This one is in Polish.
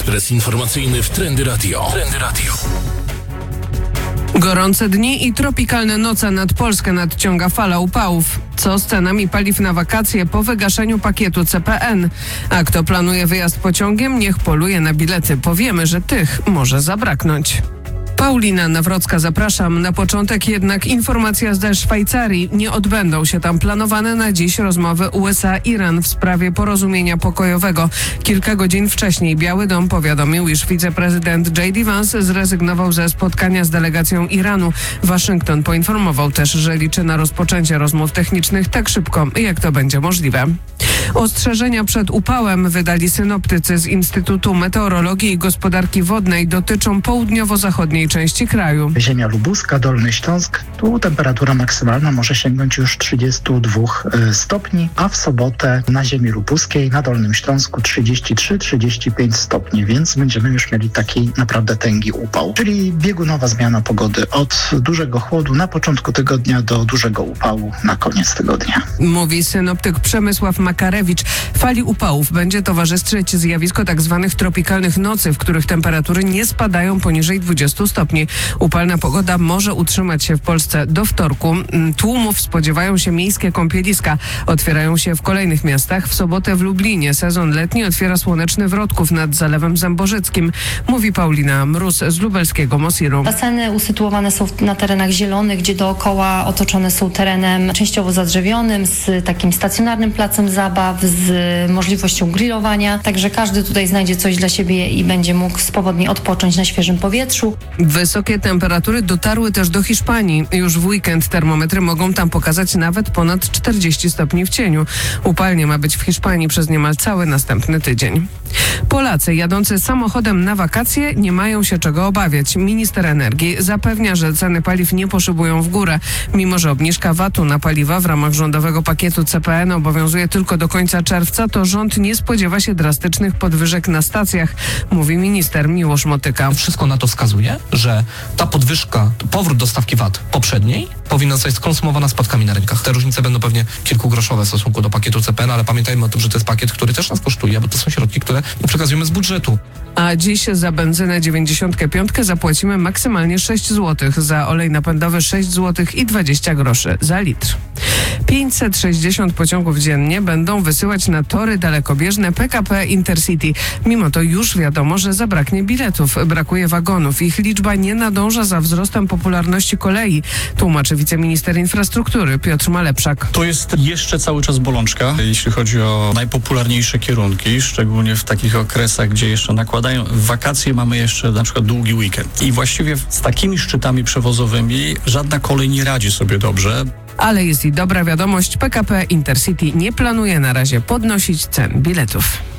Ekspres informacyjny w Trendy Radio. Trendy Radio. Gorące dni i tropikalne noce nad Polskę nadciąga fala upałów. Co z cenami paliw na wakacje po wygaszeniu pakietu CPN? A kto planuje wyjazd pociągiem, niech poluje na bilety. Powiemy, że tych może zabraknąć. Paulina Nawrocka, zapraszam. Na początek jednak informacja ze Szwajcarii. Nie odbędą się tam planowane na dziś rozmowy USA-Iran w sprawie porozumienia pokojowego. Kilka godzin wcześniej Biały Dom powiadomił, iż wiceprezydent J.D. Vance zrezygnował ze spotkania z delegacją Iranu. Waszyngton poinformował też, że liczy na rozpoczęcie rozmów technicznych tak szybko, jak to będzie możliwe. Ostrzeżenia przed upałem wydali synoptycy z Instytutu Meteorologii i Gospodarki Wodnej, dotyczą południowo-zachodniej części kraju. Ziemia lubuska, Dolny Śląsk, tu temperatura maksymalna może sięgnąć już 32 stopni, a w sobotę na ziemi lubuskiej, na Dolnym Śląsku 33-35 stopni, więc będziemy już mieli taki naprawdę tęgi upał. Czyli biegunowa zmiana pogody od dużego chłodu na początku tygodnia do dużego upału na koniec tygodnia. Mówi synoptyk Przemysław Makarewicz. Fali upałów będzie towarzyszyć zjawisko tzw. tropikalnych nocy, w których temperatury nie spadają poniżej 20 stopni. Upalna pogoda może utrzymać się w Polsce do wtorku. Tłumów spodziewają się miejskie kąpieliska. Otwierają się w kolejnych miastach. W sobotę w Lublinie sezon letni otwiera Słoneczny Wrodków nad Zalewem Zamborzyckim. Mówi Paulina Mróz z lubelskiego Mosiru. Baseny usytuowane są na terenach zielonych, gdzie dookoła otoczone są terenem częściowo zadrzewionym, z takim stacjonarnym placem zabaw, z możliwością grillowania. Także każdy tutaj znajdzie coś dla siebie i będzie mógł swobodnie odpocząć na świeżym powietrzu. Wysokie temperatury dotarły też do Hiszpanii. Już w weekend termometry mogą tam pokazać nawet ponad 40 stopni w cieniu. Upalnie ma być w Hiszpanii przez niemal cały następny tydzień. Polacy jadący samochodem na wakacje nie mają się czego obawiać. Minister energii zapewnia, że ceny paliw nie poszybują w górę. Mimo że obniżka VAT-u na paliwa w ramach rządowego pakietu CPN obowiązuje tylko do końca czerwca, to rząd nie spodziewa się drastycznych podwyżek na stacjach, mówi minister Miłosz Motyka. Wszystko na to wskazuje, że ta podwyżka, powrót do stawki VAT poprzedniej powinna zostać skonsumowana spadkami na rynkach. Te różnice będą pewnie kilkugroszowe w stosunku do pakietu CPN, ale pamiętajmy o tym, że to jest pakiet, który też nas kosztuje, bo to są środki, które nie przekazujemy z budżetu. A dziś za benzynę 95 zapłacimy maksymalnie 6 zł, za olej napędowy 6 zł i 20 groszy za litr. 560 pociągów dziennie będą wysyłać na tory dalekobieżne PKP Intercity. Mimo to już wiadomo, że zabraknie biletów, brakuje wagonów. Ich liczba nie nadąża za wzrostem popularności kolei, tłumaczy wiceminister infrastruktury Piotr Malepszak. To jest jeszcze cały czas bolączka, jeśli chodzi o najpopularniejsze kierunki, szczególnie w takich okresach, gdzie jeszcze nakładają. W wakacje mamy jeszcze na przykład długi weekend i właściwie z takimi szczytami przewozowymi żadna kolej nie radzi sobie dobrze. Ale jest i dobra wiadomość, PKP Intercity nie planuje na razie podnosić cen biletów.